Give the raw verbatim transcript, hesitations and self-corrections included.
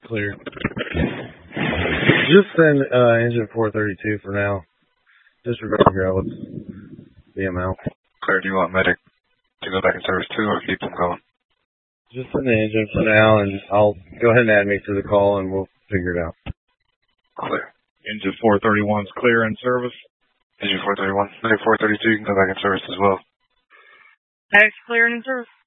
clear. Just send uh, engine four thirty-two for now. Disregard ground. B M out. Clear. Do you want medic to go back in service too, or keep them going? Just send the engine for now, and I'll go ahead and add me to the call, and we'll figure it out. Clear. Engine four thirty-one is clear in service. Engine four thirty-one. Medic four thirty-two, you can go back in service as well. Medic's clear and in service.